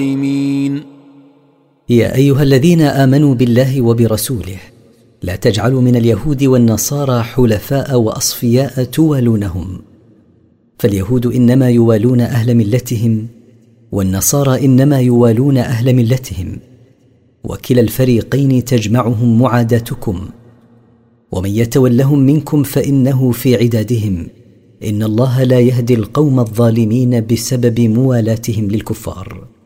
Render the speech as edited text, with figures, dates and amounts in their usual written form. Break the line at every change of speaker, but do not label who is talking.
يا أيها الذين آمنوا بالله وبرسوله لا تجعلوا من اليهود والنصارى حلفاء وأصفياء توالونهم، فاليهود إنما يوالون أهل ملتهم، والنصارى إنما يوالون أهل ملتهم، وكلا الفريقين تجمعهم معاداتكم، ومن يتولهم منكم فإنه في عدادهم، إن الله لا يهدي القوم الظالمين بسبب موالاتهم للكفار.